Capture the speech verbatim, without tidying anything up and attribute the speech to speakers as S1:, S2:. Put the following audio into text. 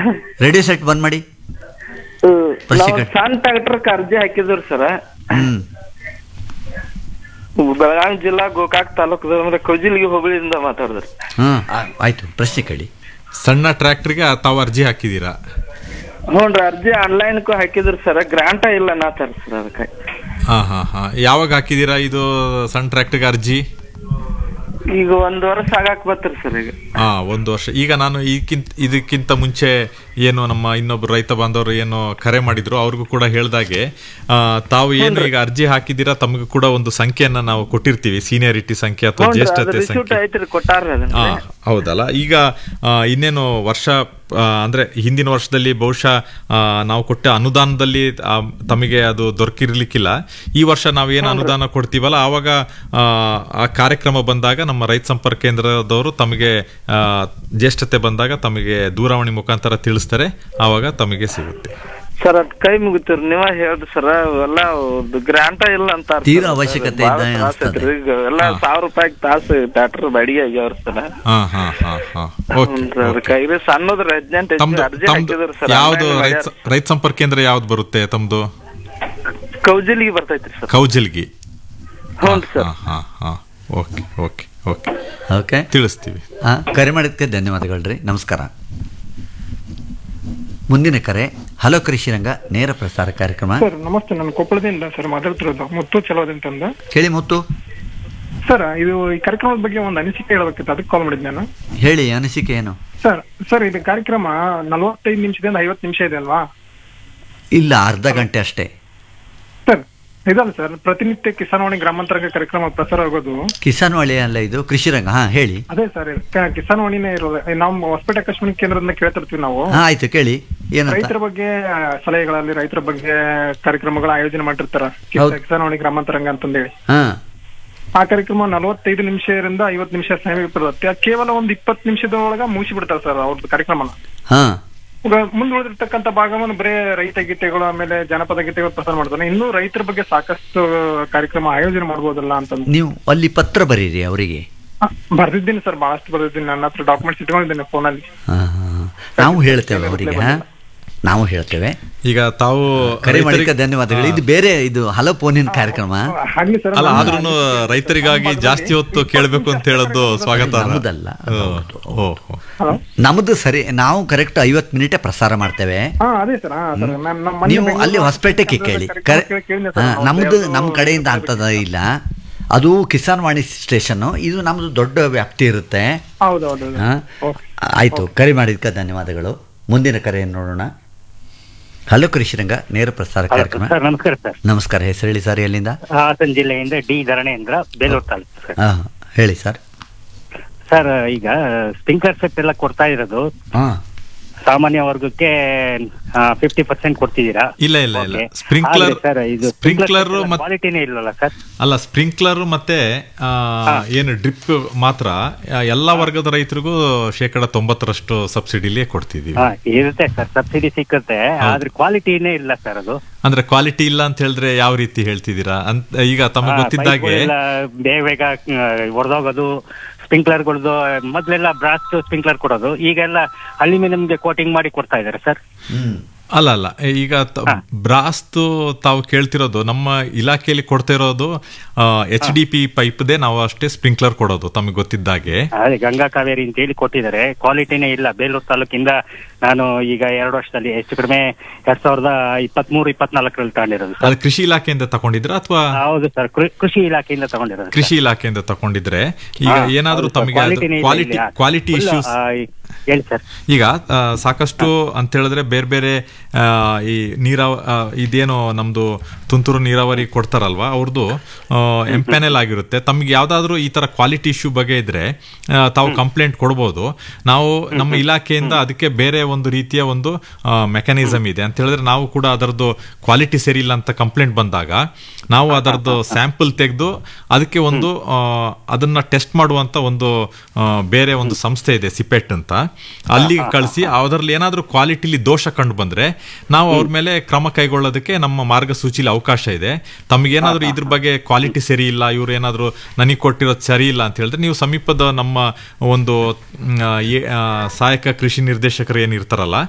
S1: Radio set ಬಂದ್ ಮಾಡಿ.
S2: ನಾವು ಸಣ್ಣ ಟ್ರ್ಯಾಕ್ಟರ್ ಅರ್ಜಿ ಹಾಕಿದ್ರು ಸರ್.
S1: ಹ್ಮ್
S2: ಬೆಳಗಾವಿ ಜಿಲ್ಲಾ ಗೋಕಾಕ್ ತಾಲೂಕು ಕೌಜಿಲ್ಗಿ ಹೋಬಳಿಯಿಂದ ಮಾತಾಡಿದ್ರಿ.
S1: ಹ್ಮ್ ಆಯ್ತು, ಪ್ರಶ್ನೆ ಕೇಳಿ.
S3: ಸಣ್ಣ ಟ್ರ್ಯಾಕ್ಟರ್ಗೆ ತಾವು ಅರ್ಜಿ ಹಾಕಿದೀರಾ?
S2: ಹ್ಞೂನ್ರಿ, ಅರ್ಜಿ ಆನ್ಲೈನ್ಗೂ ಹಾಕಿದ್ರು ಸರ್, ಗ್ರಾಂಟ ಇಲ್ಲ ನಾತಾರ ಸರ್ ಅದಕ್ಕೆ.
S3: ಹಾ ಹಾ ಹಾ ಯಾವಾಗ ಹಾಕಿದೀರಾ ಇದು ಸಣ್ಣ ಟ್ರ್ಯಾಕ್ಟರ್ಗೆ ಅರ್ಜಿ?
S2: ಈಗ ಒಂದ್ ವರ್ಷ ಆಗಾಕ್ ಬತ್ರಿ ಸರ್ ಈಗ.
S3: ಹಾ ಒಂದು ವರ್ಷ. ಈಗ ನಾನು ಈಗಿಂತ ಇದಕ್ಕಿಂತ ಮುಂಚೆ ಏನು ನಮ್ಮ ಇನ್ನೊಬ್ರು ರೈತ ಬಾಂಧವರು ಏನು ಕರೆ ಮಾಡಿದ್ರು ಅವ್ರಿಗೂ ಕೂಡ ಹೇಳ್ದಾಗೆ ತಾವು ಏನು ಈಗ ಅರ್ಜಿ ಹಾಕಿದ್ದೀರಾ ತಮಗೂ ಕೂಡ ಒಂದು ಸಂಖ್ಯೆಯನ್ನ ನಾವು ಕೊಟ್ಟಿರ್ತೀವಿ, ಸೀನಿಯರಿಟಿ ಸಂಖ್ಯೆ ಅಥವಾ ಜ್ಯೇಷ್ಠತೆ ಸಂಖ್ಯೆ. ಹಾ ಹೌದಲ್ಲ. ಈಗ ಇನ್ನೇನು ವರ್ಷ ಅಂದ್ರೆ ಹಿಂದಿನ ವರ್ಷದಲ್ಲಿ ಬಹುಶಃ ನಾವು ಕೊಟ್ಟ ಅನುದಾನದಲ್ಲಿ ತಮಗೆ ಅದು ದೊರಕಿರ್ಲಿಕ್ಕಿಲ್ಲ. ಈ ವರ್ಷ ನಾವು ಏನು ಅನುದಾನ ಕೊಡ್ತೀವಲ್ಲ ಆವಾಗ ಆ ಕಾರ್ಯಕ್ರಮ ಬಂದಾಗ ನಮ್ಮ ರೈತ ಸಂಪರ್ಕ ಕೇಂದ್ರದವರು ತಮಗೆ ಜ್ಯೇಷ್ಠತೆ ಬಂದಾಗ ತಮಗೆ ದೂರವಾಣಿ ಮುಖಾಂತರ ತಿಳಿಸ್ತಾರೆ, ಆವಾಗ ತಮಗೆ ಸಿಗುತ್ತೆ
S2: ಸರ್. ಅದ್ ಕೈ ಮುಗಿತೀರಿ ನೀವ ಹೇಳ್ರಿ ಸರ್, ಎಲ್ಲ ಗ್ರಾಂಟ ಇಲ್ಲ ಅಂತ
S1: ತೀರಾ ಅವಶ್ಯಕತೆ
S2: ಎಲ್ಲ ಸಾವಿರ ರೂಪಾಯಿ ತಾಸು ಟ್ರ್ಯಾಕ್ಟರ್ ಬಾಡಿಗೆ ಆಗ್ಯಾವ್ರ ಸರ್. ಕೈಲಿ ಸಣ್ಣದ್ರ ಹದಿನೆಂಟು ಅರ್ಜಿ ಹಾಕಿದ್ರು ಸರ್.
S3: ಯಾವ್ದು ರೈತ ಸಂಪರ್ಕ ಕೇಂದ್ರ ಯಾವ್ದು ಬರುತ್ತೆ ತಮ್ದು?
S2: ಕೌಜಿಲ್ಗಿ ಬರ್ತೈತ್ರಿ ಸರ್.
S3: ಕೌಜಿಲ್ಗಿ.
S2: ಹ್ಞೂ sir.
S3: Okay okay okay
S1: okay
S3: ತಿಳಿಸ್ತೀವಿ.
S1: ಹಾ, ಕರೆ ಮಾಡಿದ್ದಕ್ಕೆ ಧನ್ಯವಾದಗಳು ರೀ, ನಮಸ್ಕಾರ. ಮುಂದಿನ ಕರೆ ಹಲೋ ಕೃಷಿರಂಗ ನೇರ ಪ್ರಸಾರ ಕಾರ್ಯಕ್ರಮ.
S4: ಸರ್ ನಮಸ್ತೆ, ನಾನು ಕೊಪ್ಪಳದಿಂದ ಸರ್ ಮಾತಾಡ್ತಿರೋದು, ಮುತ್ತು ಚಲೋದಿಂತಂದ.
S1: ಹೇಳಿ ಮುತ್ತು.
S4: ಸರ್ ಇದು ಈ ಕಾರ್ಯಕ್ರಮದ ಬಗ್ಗೆ ಒಂದು ಅನಿಸಿಕೆ ಹೇಳಬೇಕಿತ್ತು, ಅದಕ್ಕೆ ಕಾಲ್ ಮಾಡಿದ್ದೆ ನಾನು.
S1: ಹೇಳಿ, ಅನಿಸಿಕೆ ಏನು?
S4: ಸರ್ ಸರ್ ಇದು ಕಾರ್ಯಕ್ರಮ ನಲವತ್ತೈದು ನಿಮಿಷದಿಂದ ಐವತ್ತು ನಿಮಿಷ ಇದೆ ಅಲ್ವಾ?
S1: ಇಲ್ಲ, ಅರ್ಧ ಗಂಟೆ ಅಷ್ಟೇ
S4: ಸರ್. ಇದಲ್ಲ ಸರ್, ಪ್ರತಿನಿತ್ಯ ಕಿಸಾನ್ವಾಣಿ ಗ್ರಾಮಾಂತರಂಗ ಕಾರ್ಯಕ್ರಮ ಪ್ರಸಾರ ಆಗೋದು.
S1: ಕಿಸಾನ್ವಾಣಿ ಅಲ್ಲ, ಇದು ಕೃಷಿರಂಗ. ಹಾ ಹೇಳಿ.
S4: ಅದೇ ಸರ್, ಕಿಸಾನ್ವಾಣಿನೇ ಇರೋದು. ನಾವು ಹೊಸಪೇಟೆ ಆಕಾಶವಾಣಿ ಕೇಂದ್ರದಿಂದ ಕೇಳ್ತಿರ್ತೀವಿ ನಾವು.
S1: ಹಾ ಆಯ್ತು, ಕೇಳಿ.
S4: ರೈತರ ಬಗ್ಗೆ ಸಲಹೆಗಳಲ್ಲಿ ರೈತರ ಬಗ್ಗೆ ಕಾರ್ಯಕ್ರಮಗಳ ಆಯೋಜನೆ ಮಾಡಿರ್ತಾರ, ಕಿಸಾನ್ವಾಣಿ ಗ್ರಾಮಾಂತರಂಗ ಅಂತಂದೇಳಿ. ಆ ಕಾರ್ಯಕ್ರಮ ನಲವತ್ತೈದು ನಿಮಿಷದಿಂದ ಐವತ್ತು ನಿಮಿಷ ಸಮಯ ಬರುತ್ತೆ. ಕೇವಲ ಒಂದ್ ಇಪ್ಪತ್ತು ನಿಮಿಷದೊಳಗ ಮುಗಿಸಿ ಬಿಡ್ತಾರೆ ಸರ್ ಅವ್ರದ್ದು ಕಾರ್ಯಕ್ರಮನ. ಮುಂದುವರೆದಿರ್ತಕ್ಕಂಥ ಭಾಗವನ್ನು ಬರೇ ರೈತ ಗೀತೆಗಳು ಆಮೇಲೆ ಜನಪದ ಗೀತೆಗಳು ಪ್ರಸಾರ ಮಾಡ್ತಾನೆ. ಇನ್ನು ರೈತರ ಬಗ್ಗೆ ಸಾಕಷ್ಟು ಕಾರ್ಯಕ್ರಮ ಆಯೋಜನೆ ಮಾಡ್ಬೋದಲ್ಲ ಅಂತ.
S1: ನೀವು ಅಲ್ಲಿ ಪತ್ರ ಬರೀರಿ ಅವರಿಗೆ.
S4: ಬರ್ದಿದ್ದೀನಿ ಸರ್, ಬಹಳಷ್ಟು ಬರ್ದಿದ್ದೀನಿ. ನನ್ನ ಹತ್ರ ಡಾಕ್ಯುಮೆಂಟ್ಸ್ ಇಟ್ಕೊಂಡಿದ್ದೀನಿ ಫೋನಲ್ಲಿ.
S1: ನಾವು ಹೇಳ್ತೇವೆ ಅವರಿಗೆ, ನಾವು ಹೇಳ್ತೇವೆ.
S3: ಈಗ ತಾವು
S1: ಕರೆ ಮಾಡಿಕ ಧನ್ಯವಾದಗಳು. ಇದು ಬೇರೆ, ಇದು ಹಲೋ ಫೋನಿನ ಕಾರ್ಯಕ್ರಮ
S3: ಅಲ್ಲ, ಆದ್ರೂ ರೈತರಿಗಾಗಿ ಜಾಸ್ತಿ ಹೊತ್ತು ಕೇಳಬೇಕು ಅಂತ ಹೇಳೋದು ಸ್ವಾಗತ.
S1: ನಮ್ದಲ್ಲ, ನಮ್ದು ಸರಿ. ನಾವು ಕರೆಕ್ಟ್ ಐವತ್ತು ಮಿನಿಟೇ ಪ್ರಸಾರ ಮಾಡ್ತೇವೆ. ನೀವು ಅಲ್ಲಿ ಹೊಸಪೇಟೆಗೆ ಕೇಳಿ. ನಮ್ದು ನಮ್ಮ ಕಡೆಯಿಂದ ಅಂತದ ಇಲ್ಲ, ಅದು ಕಿಸಾನ್ ವಾಣಿ ಸ್ಟೇಷನ್. ಇದು ನಮ್ದು ದೊಡ್ಡ ವ್ಯಾಪ್ತಿ ಇರುತ್ತೆ. ಆಯ್ತು, ಕರೆ ಮಾಡಿದ್ಕ ಧನ್ಯವಾದಗಳು. ಮುಂದಿನ ಕರೆಯನ್ನು ನೋಡೋಣ. ಹಲೋ ಕೃಷಿರಂಗ ನೇರ ಪ್ರಸಾರ ಕಾರ್ಯಕ್ರಮ.
S5: ನಮಸ್ಕಾರ ಸರ್.
S1: ನಮಸ್ಕಾರ. ಹೆಸರು ಹೇಳಿ ಸರ್, ಎಲ್ಲಿಂದ?
S5: ಹಾಸನ ಜಿಲ್ಲೆಯಿಂದ ಡಿ ಧರಣೇಂದ್ರ, ಬೇಲೂರು ತಾಲೂಕು ಸರ್.
S1: ಹೇಳಿ ಸರ್.
S5: ಸರ್ ಈಗ ಸ್ಪ್ರಿಂಕ್ಲರ್ ಸೆಟ್ ಎಲ್ಲ ಕೊಡ್ತಾ ಇರೋದು ಸಾಮಾನ್ಯ ವರ್ಗಕ್ಕೆ ಫಿಫ್ಟಿ ಪರ್ಸೆಂಟ್ ಕೊಡ್ತಿದ್ದೀರಾ?
S3: ಇಲ್ಲ ಇಲ್ಲ ಇಲ್ಲ, ಸ್ಪ್ರಿಂಕ್ಲರ್ ಸ್ಪ್ರಿಂಕ್ಲರ್
S5: ಕ್ವಾಲಿಟಿನೇ ಇಲ್ಲಲ್ಲ ಸರ್?
S3: ಅಲ್ಲ, ಸ್ಪ್ರಿಂಕ್ಲರ್ ಮತ್ತೆ ಏನು ಡ್ರಿಪ್ ಮಾತ್ರ ಎಲ್ಲಾ ವರ್ಗದ ರೈತರಿಗೂ ಶೇಕಡ ತೊಂಬತ್ತರಷ್ಟು ಸಬ್ಸಿಡಿಲಿ ಕೊಡ್ತಿದೀವಿ.
S5: ಇರುತ್ತೆ ಸರ್, ಸಬ್ಸಿಡಿ ಸಿಕ್ಕುತ್ತೆ, ಆದ್ರೆ ಕ್ವಾಲಿಟಿನೇ ಇಲ್ಲ ಸರ್. ಅದು
S3: ಅಂದ್ರೆ ಕ್ವಾಲಿಟಿ ಇಲ್ಲ ಅಂತ ಹೇಳಿದ್ರೆ ಯಾವ ರೀತಿ ಹೇಳ್ತಿದ್ದೀರಾ ಅಂತ? ಈಗ ತಮಗೆ ಗೊತ್ತಿದ್ದಾಗೆ
S5: ಬೇಗ ಬೇಗ ಹೊಡೆದೋಗೋದು ಸ್ಪ್ರಿಂಕ್ಲರ್ಗಳದ್ದು. ಮೊದಲೆಲ್ಲ ಬ್ರಾಸ್ ಸ್ಪ್ರಿಂಕ್ಲರ್ ಕೊಡೋದು, ಈಗೆಲ್ಲ ಅಲ್ಯೂಮಿನಿಯಂಗೆ ಕೋಟಿಂಗ್ ಮಾಡಿ ಕೊಡ್ತಾ ಇದಾರೆ ಸರ್.
S3: ಅಲ್ಲ ಅಲ್ಲ, ಈಗ ಬ್ರಾಸ್ತು ತಾವು ಕೇಳ್ತಿರೋದು ನಮ್ಮ ಇಲಾಖೆಯಲ್ಲಿ ಕೊಡ್ತಾ ಇರೋದು ಎಚ್ ಡಿ ಪಿ ಪೈಪ್ದೇ ನಾವು ಅಷ್ಟೇ ಸ್ಪ್ರಿಂಕ್ಲರ್ ಕೊಡೋದು, ತಮಗೆ ಗೊತ್ತಿದ್ದಾಗೆ.
S5: ಅದೇ ಗಂಗಾ ಕಾವೇರಿ ಅಂತ ಹೇಳಿ ಕೊಟ್ಟಿದ್ದಾರೆ, ಕ್ವಾಲಿಟಿನೇ ಇಲ್ಲ. ಬೇಲೂರು ತಾಲೂಕಿಂದ ನಾನು ಈಗ ಎರಡು ವರ್ಷದಲ್ಲಿ ಹೆಚ್ಚು ಕಡಿಮೆ ಎರಡ್ ಸಾವಿರದ ಇಪ್ಪತ್ತ್ ಮೂರು ಇಪ್ಪತ್ನಾಲ್ಕರಲ್ಲಿ ತಗೊಂಡಿರೋದು.
S3: ಅದು ಕೃಷಿ ಇಲಾಖೆಯಿಂದ ತಗೊಂಡಿದ್ರ ಅಥವಾ?
S5: ಹೌದು ಸರ್, ಕೃಷಿ ಇಲಾಖೆಯಿಂದ ತಗೊಂಡಿರೋದು.
S3: ಕೃಷಿ ಇಲಾಖೆಯಿಂದ ತಗೊಂಡಿದ್ರೆ ಈಗ ಏನಾದ್ರೂ ತಮಗೆ ಕ್ವಾಲಿಟಿ ಕ್ವಾಲಿಟಿ ಇಶ್ಯೂಸ್
S5: ಹೇಳಿ ಸರ್.
S3: ಈಗ ಸಾಕಷ್ಟು ಅಂತ ಹೇಳಿದ್ರೆ ಬೇರೆ ಬೇರೆ ಈ ನೀರಾವ ಇದೇನು ನಮ್ದು ತುಂತುರು ನೀರಾವರಿ ಕೊಡ್ತಾರಲ್ವಾ, ಅವ್ರದ್ದು ಎಂಪ್ಯಾನೆಲ್ ಆಗಿರುತ್ತೆ. ತಮ್ಗೆ ಯಾವ್ದಾದ್ರು ಈ ತರ ಕ್ವಾಲಿಟಿ ಇಶ್ಯೂ ಬಗ್ಗೆ ಇದ್ರೆ ತಾವು ಕಂಪ್ಲೇಂಟ್ ಕೊಡ್ಬೋದು. ನಾವು ನಮ್ಮ ಇಲಾಖೆಯಿಂದ ಅದಕ್ಕೆ ಬೇರೆ ಒಂದು ರೀತಿಯ ಒಂದು ಮೆಕ್ಯಾನಿಸಮ್ ಇದೆ ಅಂತ ಹೇಳಿದ್ರೆ, ನಾವು ಕೂಡ ಅದರದ್ದು ಕ್ವಾಲಿಟಿ ಸರಿ ಇಲ್ಲ ಅಂತ ಕಂಪ್ಲೇಂಟ್ ಬಂದಾಗ ನಾವು ಅದರದ್ದು ಸ್ಯಾಂಪಲ್ ತೆಗೆದು ಅದಕ್ಕೆ ಒಂದು ಅದನ್ನ ಟೆಸ್ಟ್ ಮಾಡುವಂತ ಒಂದು ಬೇರೆ ಒಂದು ಸಂಸ್ಥೆ ಇದೆ, ಸಿಪೆಟ್ ಅಂತ, ಅಲ್ಲಿಗೆ ಕಳಿಸಿ ಅದರಲ್ಲಿ ಏನಾದ್ರೂ ಕ್ವಾಲಿಟಿಲಿ ದೋಷ ಕಂಡು ಬಂದ್ರೆ ನಾವು ಅವ್ರ ಮೇಲೆ ಕ್ರಮ ಕೈಗೊಳ್ಳೋದಕ್ಕೆ ನಮ್ಮ ಮಾರ್ಗಸೂಚಿಲಿ ಅವಕಾಶ ಇದೆ. ತಮಗೇನಾದ್ರೂ ಇದ್ರ ಬಗ್ಗೆ ಕ್ವಾಲಿಟಿ ಸರಿ ಇಲ್ಲ, ಇವ್ರು ಏನಾದ್ರು ನನಗೆ ಕೊಟ್ಟಿರೋದು ಸರಿ ಇಲ್ಲ ಅಂತ ಹೇಳಿದ್ರೆ ನೀವು ಸಮೀಪದ ನಮ್ಮ ಒಂದು ಸಹಾಯಕ ಕೃಷಿ ನಿರ್ದೇಶಕರು ಏನಿರ್ತಾರಲ್ಲ